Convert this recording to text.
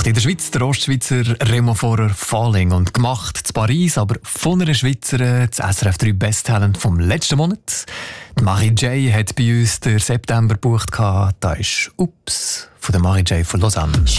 gemacht in der Schweiz, der Ostschweizer Remo-Fahrer Falling. Und gemacht in Paris, aber von einer Schweizerin, das SRF 3 Best Talent vom letzten Monat. Die Marie J hat bei uns den September gebucht. Da ist «Ups» von der Marie J von Lausanne.